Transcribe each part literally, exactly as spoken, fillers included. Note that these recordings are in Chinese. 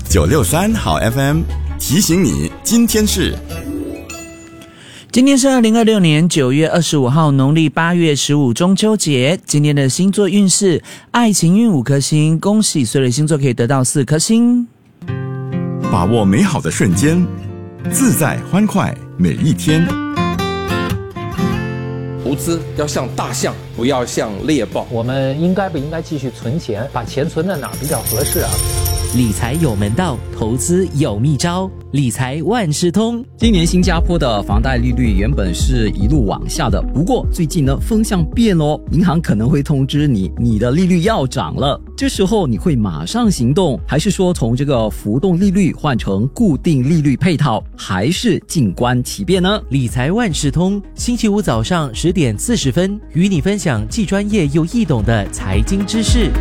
九六三好 F M 提醒你，今天是今天是二零二六年九月二十五号，农历八月十五，中秋节。今天的星座运势，爱情运五颗星，恭喜所有的星座可以得到四颗星。 把握美好的瞬间，自在欢快每一天。 投资要像大象，不要像猎豹。 我们应该不应该继续存钱？把钱存在哪儿比较合适啊？ 理财有门道，投资有秘招，理财万事通。 今年新加坡的房贷利率原本是一路往下的，不过最近呢风向变咯，银行可能会通知你，你的利率要涨了。这时候你会马上行动，还是说从这个浮动利率换成固定利率配套，还是静观其变呢？ 理财万事通，星期五早上十点四十分，与你分享既专业又易懂的财经知识。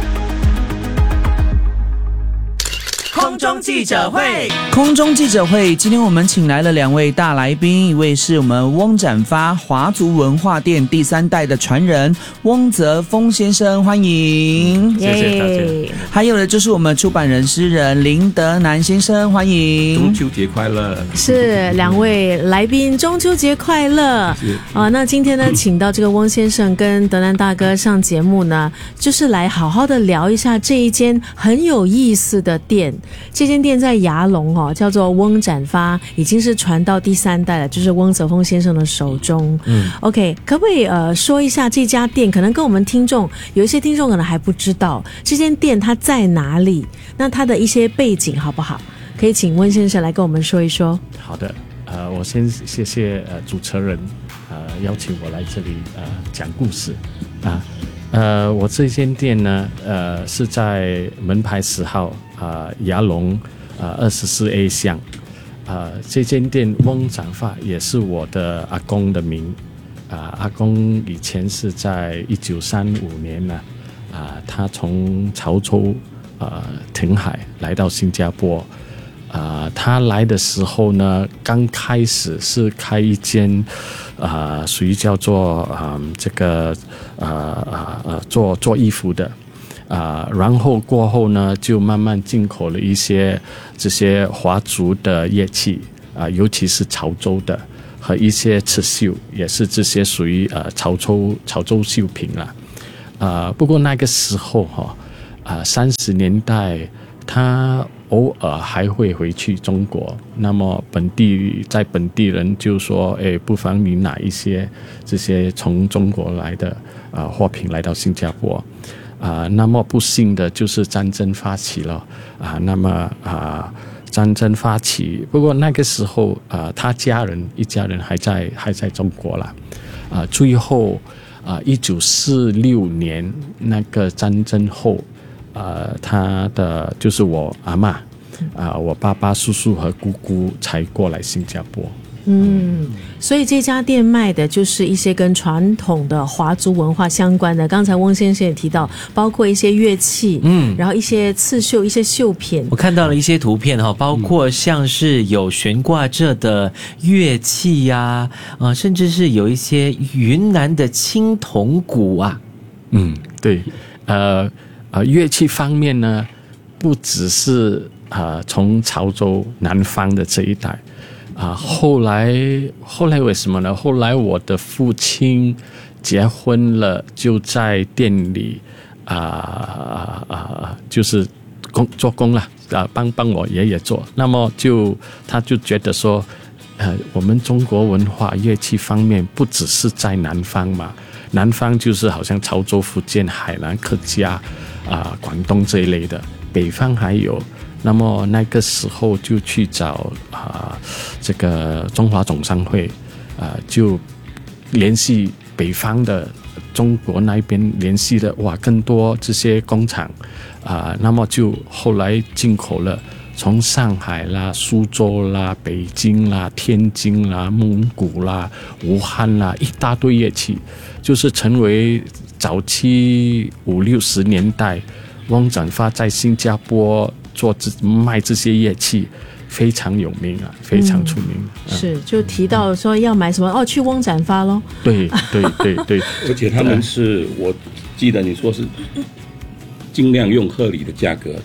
空中记者会，空中记者会，今天我们请来了两位大来宾，一位是我们翁展发华族文化店第三代的传人翁泽峰先生，欢迎， 谢谢大家。 还有的就是我们出版人诗人林德南先生，欢迎。 中秋节快乐！ 是两位来宾，中秋节快乐啊！那今天呢，请到这个翁先生跟德南大哥上节目呢，就是来好好的聊一下这一间很有意思的店。这间店在牙龙哦，叫做翁展发，已经是传到第三代了，就是翁泽峰先生的手中。嗯 ，OK， 可不可以呃说一下这家店？可能跟我们听众有一些听众可能还不知道这间店它在哪里，那它的一些背景好不好？可以请温先生来跟我们说一说。 好的，呃，我先谢谢呃主持人呃邀请我来这里呃讲故事啊。呃，我这间店呢，呃，是在门牌十号啊，牙龙啊二十四 A 巷。啊，这间店翁展发也是我的阿公的名。啊，阿公以前是在一九三五年呢，啊，他从潮州啊填海来到新加坡。啊，他来的时候呢，刚开始是开一间，啊、呃，属于叫做啊、呃、这个啊啊啊做做衣服的，啊、呃，然后过后呢，就慢慢进口了一些这些华族的乐器啊、呃，尤其是潮州的和一些刺绣，也是这些属于呃潮州潮州绣品啦。啊、呃，不过那个时候哈，啊三十年代他偶尔还会回去中国，那么本地在本地人就说，哎，不妨你拿一些这些从中国来的啊、呃、货品来到新加坡，啊、呃，那么不幸的就是战争发起了啊、呃，那么啊、呃、战争发起，不过那个时候啊、呃、他家人一家人还在还在中国啦，啊、呃，最后啊一九四六年那个战争后。呃，他的就是我阿嬷，啊、呃，我爸爸、叔叔和姑姑才过来新加坡。 嗯，所以这家店卖的就是一些跟传统的华族文化相关的。刚才翁先生也提到，包括一些乐器，嗯，然后一些刺绣、一些绣品。 我看到了一些图片哈，包括像是有悬挂着的乐器呀、啊，呃，甚至是有一些云南的青铜鼓啊。 嗯，对，呃。呃，乐器方面呢，不只是呃从潮州南方的这一代，啊、呃，后来后来为什么呢？后来我的父亲结婚了，就在店里啊啊啊，就是工做工了啊，帮帮我爷爷做。那么就他就觉得说，呃，我们中国文化乐器方面不只是在南方嘛，南方就是好像潮州、福建、海南、客家。啊、呃，广东这一类的，北方还有，那么那个时候就去找啊、呃、这个中华总商会，啊、呃、就联系北方的中国那边联系的哇更多这些工厂啊、呃，那么就后来进口了从上海啦、苏州啦、北京啦、天津啦、蒙古啦、武汉啦一大堆乐器，就是成为。早期五六十年代，翁展发在新加坡做卖这些乐器，非常有名啊，非常出名。 嗯、是，就提到说要买什么哦，去翁展发咯。 对对对对， 而且他们是我记得你说是尽量用合理的价格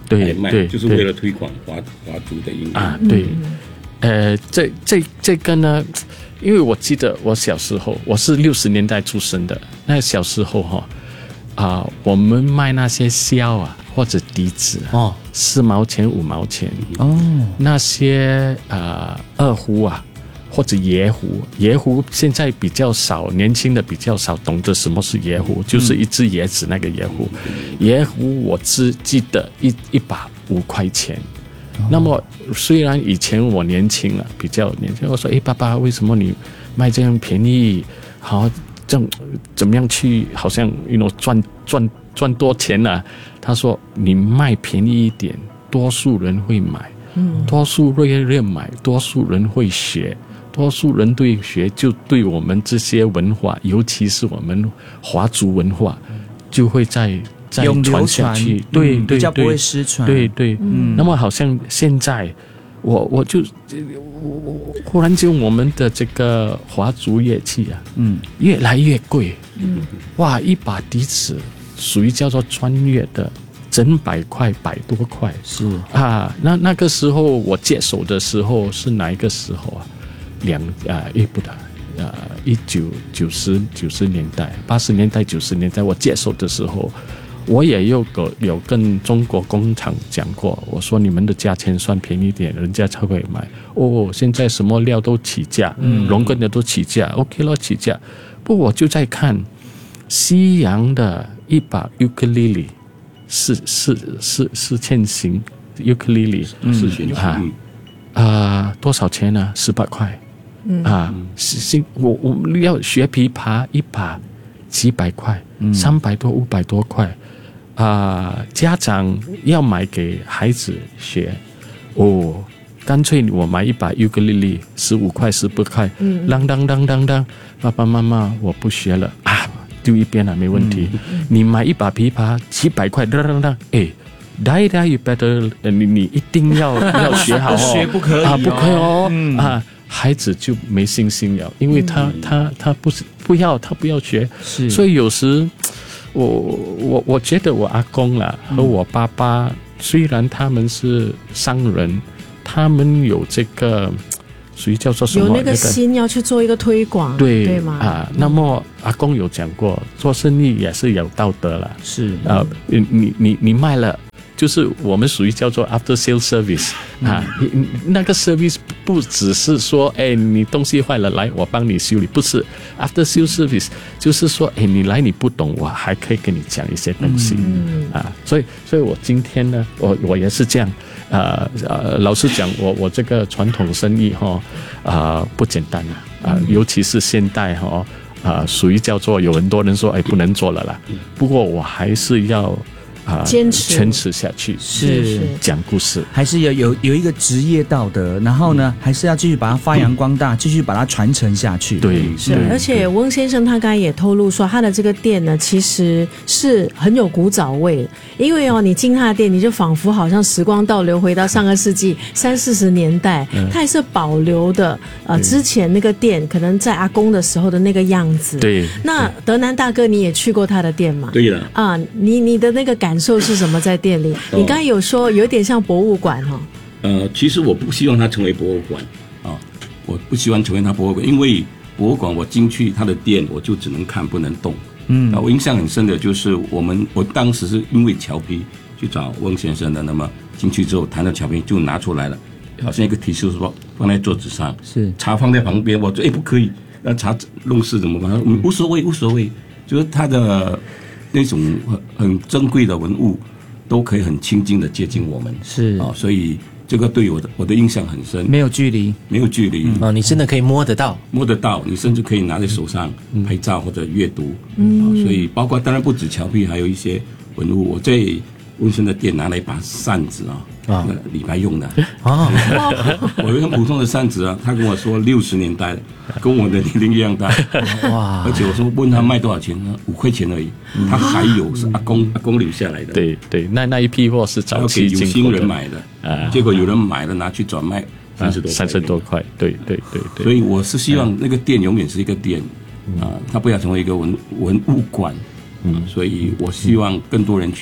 对来卖， 对， 就是为了推广华华族的音乐啊，对，呃，这这这个呢，因为我记得我小时候，我是六十年代出生的，那小时候哈、哦，啊，我们卖那些箫啊或者笛子哦， 四毛钱五毛钱哦， 那些呃二胡啊。或者野胡，野胡现在比较少，年轻的比较少懂得什么是野胡，就是一只椰子那个野胡。野胡我只记得一一把五块钱。那么虽然以前我年轻了，比较年轻，我说：“哎，爸爸，为什么你卖这样便宜？好，这样怎么样去？好像 you know 赚赚赚多钱啊？”他说：“你卖便宜一点，多数人会买，多数人会买，多数人会学。”多数人对学，就对我们这些文化，尤其是我们华族文化，就会再再传下去。对对对， 比较不会失传。 对对，嗯。那么好像现在，我我就我忽然间，我们的这个华族乐器啊，嗯，越来越贵。嗯，哇，一把笛子属于叫做专业的，整百块，百多块。 是啊，那那个时候我接手的时候是哪一个时候啊？两啊，也不大，呃，一九九十九十年代、八十年代、九十年代，我接手的时候，我也有个有跟中国工厂讲过，我说你们的价钱算便宜一点，人家才会买。哦，现在什么料都起价，嗯，龙根的都起价 ，OK 了，起价。不过我就在看西洋的一把 ukulele， 四四四四线型 ukulele， 四弦啊啊，多少钱呢？十八块。嗯啊，是我我们要学琵琶一把几百块，三百多五百多块，啊，家长要买给孩子学，哦，干脆我买一把尤克里里，十五块十八块，嗯，啷当当当当，爸爸妈妈我不学了啊，丢一边了没问题。嗯、你买一把琵琶几百块，当当当，哎。Die die you better， 你你一定要要学好哦， 学不可以、哦、 啊，不可以哦、 嗯、 啊，孩子就没信心了，因为他、嗯、他他不是不要他不要学， 是， 所以有时我我我觉得我阿公啦和我爸爸、嗯、虽然他们是商人，他们有这个属于叫做什么？ 有那个心要去做一个推广， 对对吗？ 啊，那么阿公有讲过，做生意也是有道德了， 是啊，你你你你卖了。就是我们属于叫做 after sales service、嗯、啊，那个 service 不只是说，哎，你东西坏了，来我帮你修理，不是 after sales service， 就是说，哎，你来你不懂，我还可以跟你讲一些东西、嗯、啊，所以，所以我今天呢，我我也是这样，呃呃，老实讲，我我这个传统生意哈，啊、呃、不简单啊，啊、呃，尤其是现代哈，啊、呃，属于叫做有很多人说，哎，不能做了啦，不过我还是要。啊， 坚持坚持下去是讲故事， 还是有有有一个职业道德，然后呢，还是要继续把它发扬光大，继续把它传承下去。 对， 是。而且翁先生他刚才也透露说，他的这个店呢，其实是很有古早味，因为哦，你进他的店，你就仿佛好像时光倒流回到上个世纪三四十年代，他还是保留的呃之前那个店可能在阿公的时候的那个样子。 对。 那德南大哥，你也去过他的店吗？ 对了。 啊，你你的那个感受是什么？在店里，你刚才有说有点像博物馆哈、哦。 呃，其实我不希望它成为博物馆啊，我不希望成为它博物馆，因为博物馆我进去他的店，我就只能看不能动。嗯，啊，我印象很深的就是我们我当时是因为侨批去找翁先生的，那么进去之后谈到侨批就拿出来了，好像一个提示说放在桌子上， 是茶放在旁边，我说哎不可以，那茶弄湿怎么办？嗯，无所谓无所谓，就是他的那种很很珍贵的文物。都可以很亲近的接近我们， 是啊、哦，所以这个对我的我的印象很深。 没有距离， 没有距离啊、 嗯哦，你真的可以摸得到， 摸得到，你甚至可以拿在手上拍照或者阅读。嗯、哦，所以包括当然不止侨批，还有一些文物。我在温生的店拿了一把扇子啊、哦，啊，礼拜用的啊。我有一个普通的扇子啊，他跟我说六十年代，跟我的年龄一样大。哇！而且我说问他卖多少钱呢？五块钱而已。他还有是阿公阿公留下来的。 对对，那那一批货是早期有心人买的啊，结果有人买了拿去转卖三十多三十多块。对对对对。 所以我是希望那个店永远是一个店啊，它不要成为一个文文物馆。嗯，所以我希望更多人去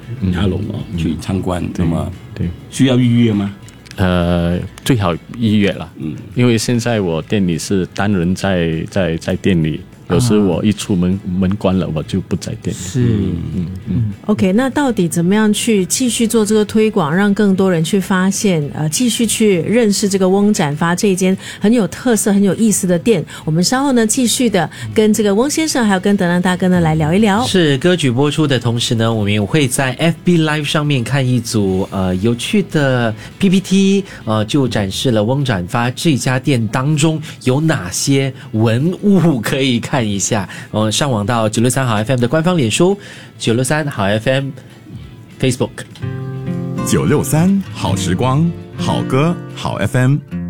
鸭龙哦去参观，那么对需要预约吗？ 呃，最好预约了，嗯，因为现在我店里是单人在在在店里。有时我一出门门关了，我就不在店里。 是， 嗯嗯。 OK， 那到底怎么样去继续做这个推广，让更多人去发现，呃，继续去认识这个翁展发这一间很有特色、很有意思的店？我们稍后呢，继续的跟这个翁先生还有跟德南大哥呢来聊一聊。 是歌曲播出的同时呢，我们也会在 F B Live 上面看一组呃有趣的 P P T， 呃，就展示了翁展发这家店当中有哪些文物可以看。看一下，呃，上网到九六三好 F M 的官方脸书，九六三好 F M Facebook， 九六三好时光，好歌好 F M。